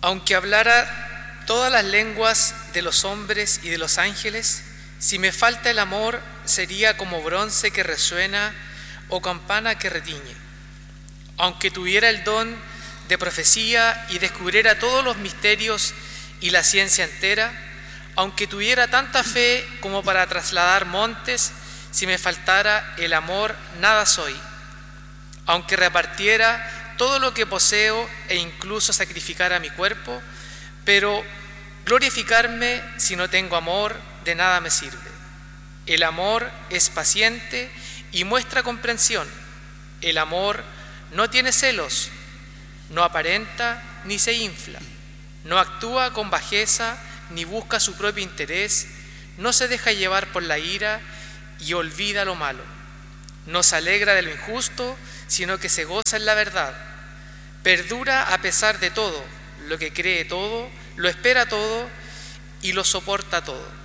Aunque hablara todas las lenguas de los hombres y de los ángeles, si me falta el amor, sería como bronce que resuena o campana que retiñe. Aunque tuviera el don de profecía y descubriera todos los misterios y la ciencia entera, aunque tuviera tanta fe como para trasladar montes, si me faltara el amor, nada soy. Aunque repartiera todo lo que poseo e incluso sacrificara mi cuerpo, pero glorificarme si no tengo amor, de nada me sirve. El amor es paciente y muestra comprensión. El amor no tiene celos, no aparenta ni se infla, no actúa con bajeza ni busca su propio interés, no se deja llevar por la ira y olvida lo malo. No se alegra de lo injusto, sino que se goza en la verdad. Perdura a pesar de todo, lo que cree todo, lo espera todo y lo soporta todo.